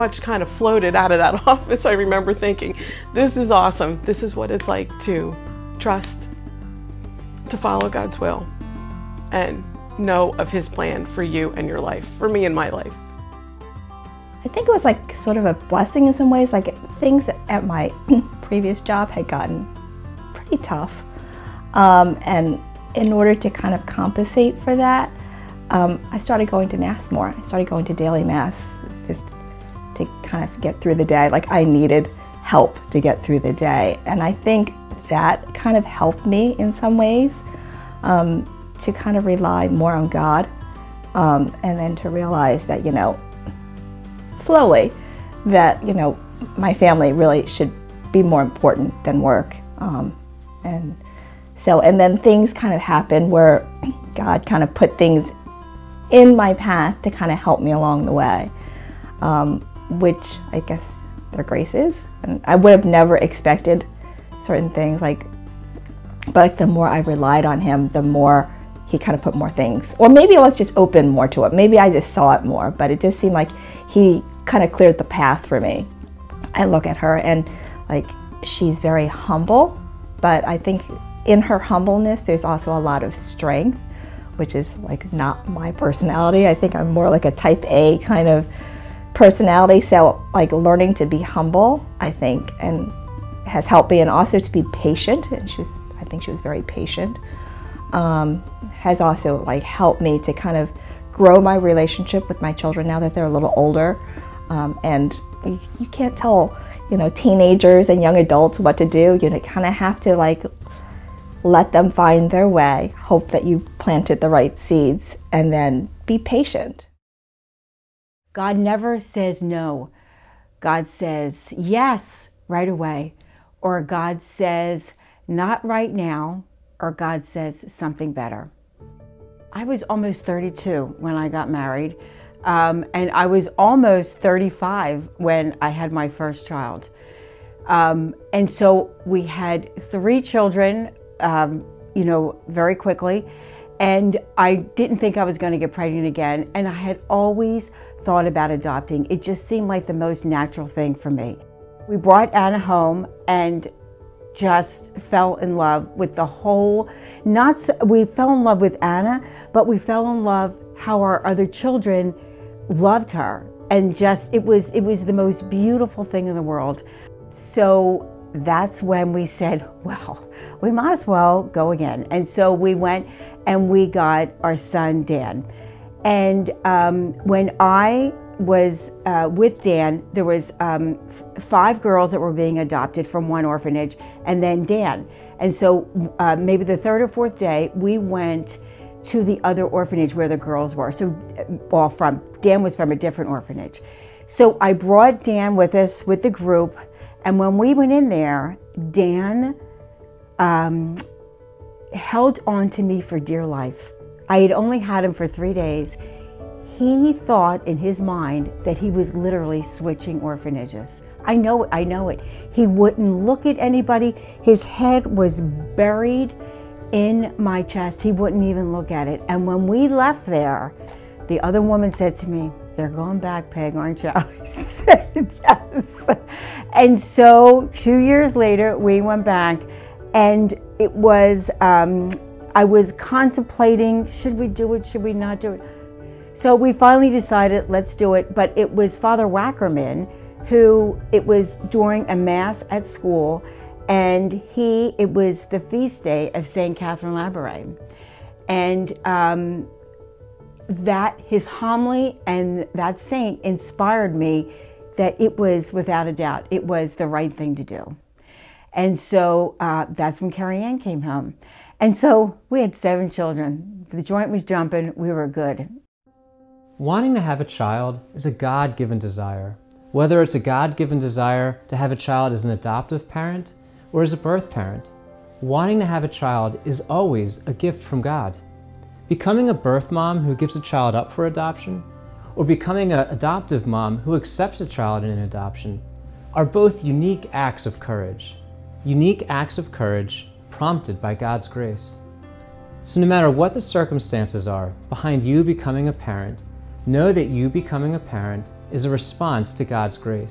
Much kind of floated out of that office. I remember thinking, this is awesome. This is what it's like to trust, to follow God's will, and know of His plan for you and your life, for me and my life. I think it was like sort of a blessing in some ways. Like things at my previous job had gotten pretty tough. And in order to kind of compensate for that, I started going to Mass more. I started going to daily Mass just to kind of get through the day. Like I needed help to get through the day. And I think that kind of helped me in some ways to kind of rely more on God and then to realize that, you know, slowly that, you know, my family really should be more important than work. And then things kind of happened where God kind of put things in my path to kind of help me along the way, which I guess their grace is. And I would have never expected certain things, but the more I relied on Him, the more He kind of put more things. Or maybe I was just open more to it. Maybe I just saw it more, but it just seemed like He kind of cleared the path for me. I look at her and like she's very humble, but I think in her humbleness there's also a lot of strength, which is like not my personality. I think I'm more like a type A kind of personality. So like learning to be humble, I think, and has helped me, and also to be patient. And I think she was very patient. Has also like helped me to kind of grow my relationship with my children now that they're a little older. And you can't tell, you know, teenagers and young adults what to do. You kind of have to like let them find their way, hope that you planted the right seeds, and then be patient. God never says no. God says yes right away, or God says not right now, or God says something better. I was almost 32 when I got married, and I was almost 35 when I had my first child. And so we had 3 children, you know, very quickly, and I didn't think I was going to get pregnant again, and I had always thought about adopting. It just seemed like the most natural thing for me. We brought Anna home and just fell in love with the whole, we fell in love with Anna, but we fell in love how our other children loved her. And just, it was the most beautiful thing in the world. So that's when we said, well, we might as well go again. And so we went and we got our son, Dan. And when I was with Dan, there was 5 girls that were being adopted from one orphanage, and then Dan. And so maybe the 3rd or 4th day, we went to the other orphanage where the girls were. So, Dan was from a different orphanage. So I brought Dan with us, with the group, and when we went in there, Dan held on to me for dear life. I had only had him for 3 days. He thought in his mind that he was literally switching orphanages. I know it. He wouldn't look at anybody. His head was buried in my chest. He wouldn't even look at it. And when we left there, the other woman said to me, "You're going back, Peg, aren't you?" I said, yes. And so 2 years later, we went back, and it was, I was contemplating, should we do it, should we not do it? So we finally decided, let's do it. But it was Father Wackerman who, it was during a Mass at school, and it was the feast day of St. Catherine Labouré. And his homily and that saint inspired me that it was, without a doubt, it was the right thing to do. And so that's when Carrie Ann came home. And so we had 7 children. The joint was jumping, we were good. Wanting to have a child is a God-given desire. Whether it's a God-given desire to have a child as an adoptive parent or as a birth parent, wanting to have a child is always a gift from God. Becoming a birth mom who gives a child up for adoption, or becoming an adoptive mom who accepts a child in adoption, are both unique acts of courage. Unique acts of courage prompted by God's grace. So no matter what the circumstances are behind you becoming a parent, know that you becoming a parent is a response to God's grace.